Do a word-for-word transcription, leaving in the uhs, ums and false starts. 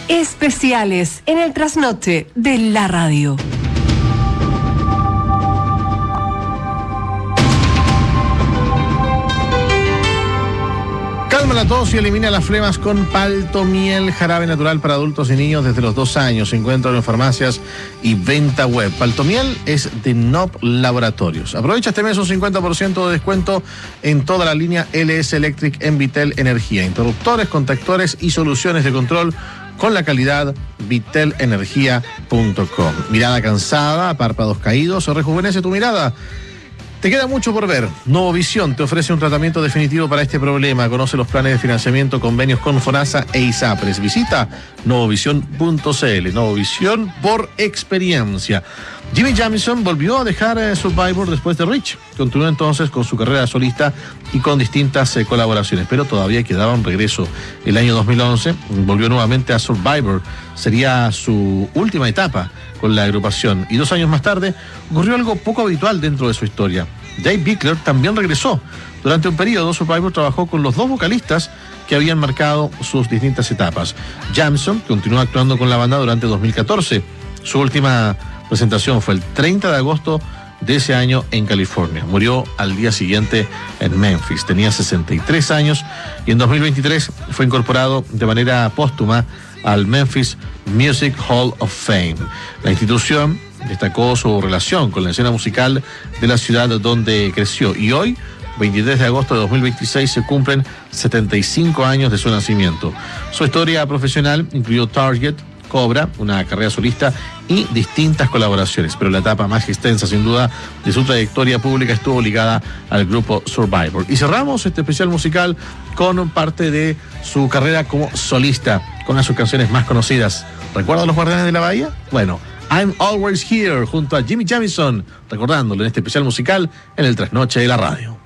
Especiales en el trasnoche de la radio. Calma la tos y elimina las flemas con Paltomiel, jarabe natural para adultos y niños desde los dos años. Se encuentra en farmacias y venta web. Paltomiel es de N O P Laboratorios. Aprovecha este mes un cincuenta por ciento de descuento en toda la línea L S Electric en Vitel Energía. Interruptores, contactores y soluciones de control con la calidad vitel energía punto com. Mirada cansada, párpados caídos, rejuvenece tu mirada. Te queda mucho por ver. Novovisión te ofrece un tratamiento definitivo para este problema. Conoce los planes de financiamiento, convenios con FONASA e ISAPRES. Visita novovisión punto c l. Novovisión por experiencia. Jimmy Jamison volvió a dejar eh, Survivor después de Rich. Continuó entonces con su carrera solista y con distintas eh, colaboraciones, pero todavía quedaba un regreso. El año dos mil once volvió nuevamente a Survivor. Sería su última etapa con la agrupación. Y dos años más tarde ocurrió algo poco habitual dentro de su historia. Dave Bickler también regresó. Durante un periodo, Survivor trabajó con los dos vocalistas que habían marcado sus distintas etapas. Jamison continuó actuando con la banda durante dos mil catorce. Su última presentación fue el treinta de agosto de ese año en California. Murió al día siguiente en Memphis. Tenía sesenta y tres años y en dos mil veintitrés fue incorporado de manera póstuma al Memphis Music Hall of Fame. La institución destacó su relación con la escena musical de la ciudad donde creció y hoy, veintitrés de agosto de dos mil veintiséis, se cumplen setenta y cinco años de su nacimiento. Su historia profesional incluyó Target, Cobra, una carrera solista y distintas colaboraciones, pero la etapa más extensa, sin duda, de su trayectoria pública estuvo ligada al grupo Survivor. Y cerramos este especial musical con parte de su carrera como solista, con una de sus canciones más conocidas. ¿Recuerdan Los Guardianes de la Bahía? Bueno, I'm Always Here, junto a Jimmy Jamison, recordándolo en este especial musical en el Trasnoche de la Radio.